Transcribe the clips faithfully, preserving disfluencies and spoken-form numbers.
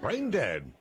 Brain Dead.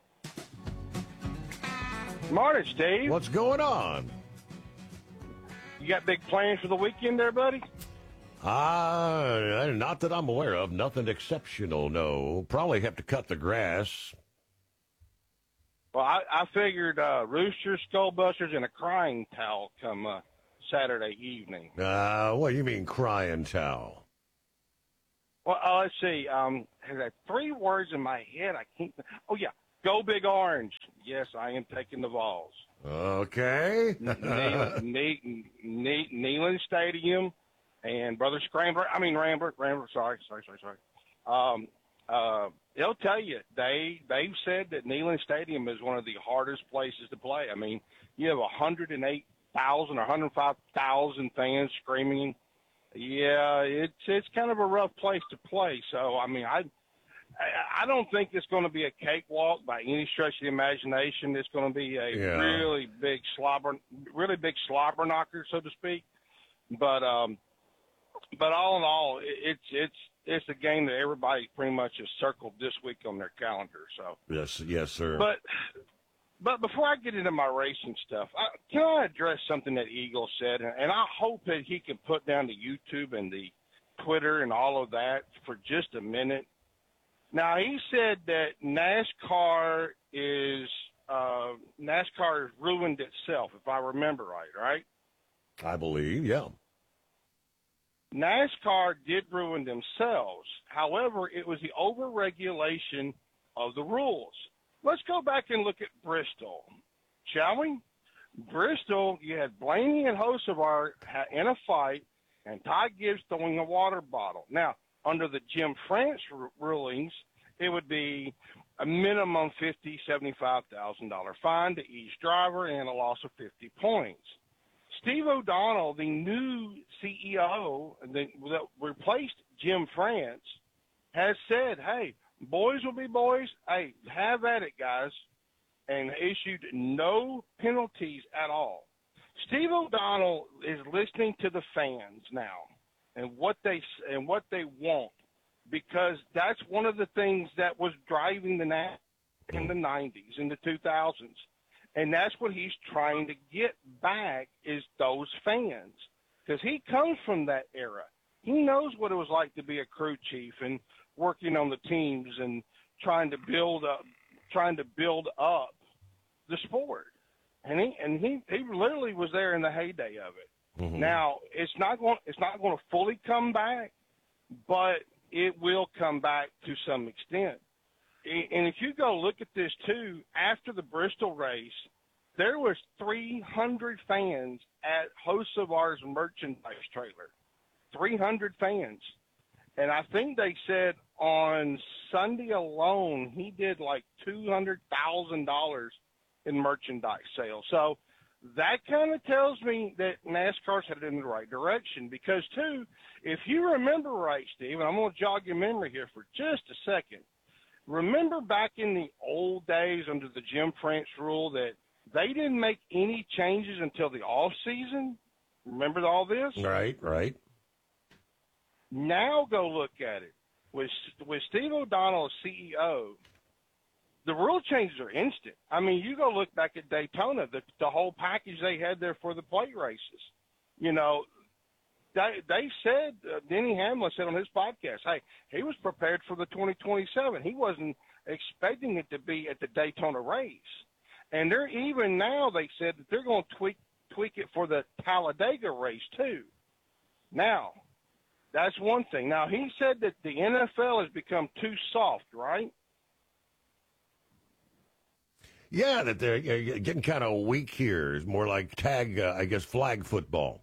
Morning, Steve. What's going on? You got big plans for the weekend there, buddy? Uh, not that I'm aware of. Nothing exceptional, no. Probably have to cut the grass. Well, I, I figured uh, Roosters, Skullbusters, and a crying towel come uh, Saturday evening. Uh, what do you mean crying towel? Well, uh, let's see. Um, I have three words in my head. I can't. Oh, yeah. Go Big Orange. Yes, I am taking the Vols. Okay. Neyland, ne- ne- Neyland Stadium and Brother Scrambler. I mean, Rambler. Rambler. Sorry, sorry, sorry, sorry. Um, uh, they'll tell you they they've said that Neyland Stadium is one of the hardest places to play. I mean, you have one hundred eight thousand or one hundred five thousand fans screaming. Yeah, it's it's kind of a rough place to play. So I mean, I. I don't think it's going to be a cakewalk by any stretch of the imagination. It's going to be a Yeah. really big slobber, really big slobber knocker, so to speak. But um, but all in all, it's it's it's a game that everybody pretty much has circled this week on their calendar. So Yes, yes, sir. but but before I get into my racing stuff, I, can I address something that Eagle said? And I hope that he can put down the YouTube and the Twitter and all of that for just a minute. Now, he said that NASCAR is uh, NASCAR has ruined itself, if I remember right, right? I believe, yeah. NASCAR did ruin themselves. However, it was the overregulation of the rules. Let's go back and look at Bristol, shall we? Bristol, you had Blaney and Hocevar in a fight, and Ty Gibbs throwing a water bottle. Now, under the Jim France r- rulings, it would be a minimum fifty thousand dollars, seventy-five thousand dollars fine to each driver and a loss of fifty points. Steve O'Donnell, the new C E O that, that replaced Jim France, has said, hey, boys will be boys. Hey, have at it, guys, and issued no penalties at all. Steve O'Donnell is listening to the fans now and what they and what they want, because that's one of the things that was driving the N A S C A R in the nineties, in the two thousands, and that's what he's trying to get back is those fans, because he comes from that era. He knows what it was like to be a crew chief and working on the teams and trying to build up, trying to build up the sport, and he and he he literally was there in the heyday of it. Mm-hmm. Now, it's not going it's not going to fully come back, but it will come back to some extent. And if you go look at this, too, after the Bristol race, there was three hundred fans at Hocevar's merchandise trailer, three hundred fans. And I think they said on Sunday alone he did like two hundred thousand dollars in merchandise sales. So that kind of tells me that NASCAR's headed in the right direction because, too, if you remember right, Steve, and I'm going to jog your memory here for just a second, remember back in the old days under the Jim France rule that they didn't make any changes until the off season? Remember all this? Right, right. Now go look at it. With, with Steve O'Donnell as C E O, the rule changes are instant. I mean, you go look back at Daytona, the, the whole package they had there for the plate races. You know, they, they said, uh, Denny Hamlin said on his podcast, hey, he was prepared for the twenty twenty-seven. He wasn't expecting it to be at the Daytona race. And they're even now, they said that they're going to tweak, tweak it for the Talladega race, too. Now, that's one thing. Now, he said that the N F L has become too soft, right? Yeah, that they're uh, getting kind of weak here. It's more like tag, uh, I guess, flag football.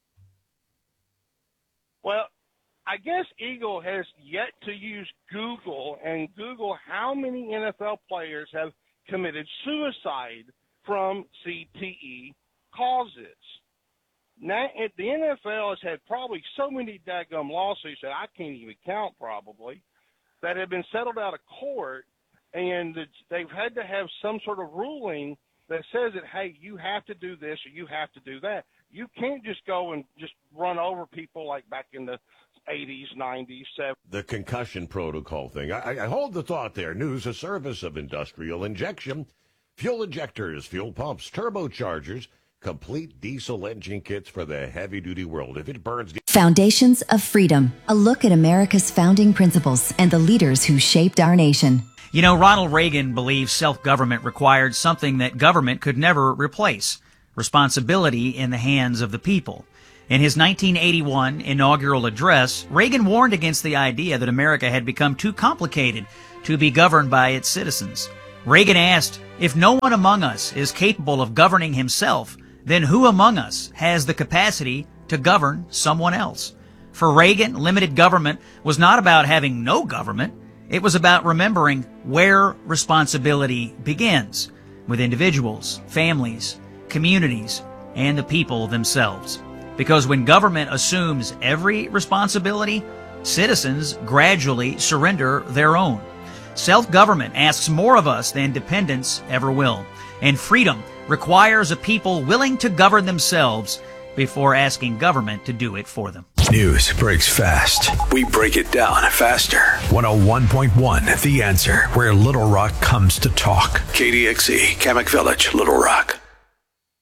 Well, I guess Eagle has yet to use Google and Google how many N F L players have committed suicide from C T E causes. Now, the N F L has had probably so many daggum lawsuits that I can't even count probably that have been settled out of court, and they've had to have some sort of ruling that says that, hey, you have to do this or you have to do that. You can't just go and just run over people like back in the eighties, nineties, seventies. The concussion protocol thing. I, I hold the thought there. News, a service of industrial injection, fuel injectors, fuel pumps, turbochargers, complete diesel engine kits for the heavy-duty world. If it burns... Foundations of Freedom. A look at America's founding principles and the leaders who shaped our nation. You know, Ronald Reagan believed self-government required something that government could never replace: responsibility in the hands of the people. In his nineteen eighty-one inaugural address, Reagan warned against the idea that America had become too complicated to be governed by its citizens. Reagan asked, if no one among us is capable of governing himself, then who among us has the capacity to govern someone else? For Reagan, limited government was not about having no government. It was about remembering where responsibility begins, with individuals, families, communities, and the people themselves. Because when government assumes every responsibility, citizens gradually surrender their own. Self-government asks more of us than dependence ever will. And freedom requires a people willing to govern themselves before asking government to do it for them. News breaks fast. We break it down faster. one oh one point one, The Answer, where Little Rock comes to talk. K D X E, Kamak Village, Little Rock.